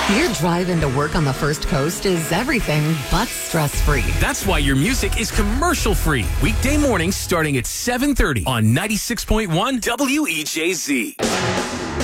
Your drive into work on the First Coast is everything but stress-free. That's why your music is commercial-free. Weekday mornings starting at 7:30 on 96.1 WEJZ.